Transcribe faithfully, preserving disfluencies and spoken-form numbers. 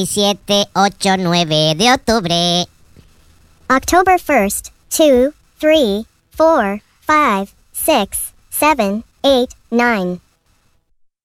siete, ocho, nueve de octubre. October first, two, three, four, five, six, seven, eight, nine.